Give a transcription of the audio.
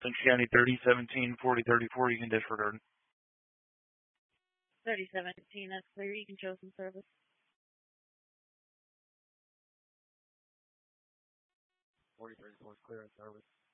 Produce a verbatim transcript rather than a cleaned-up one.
Orange County thirty seventeen forty thirty-four, you can disregard. thirty seventeen, that's clear. You can show some service. forty thirty-four is clear in service.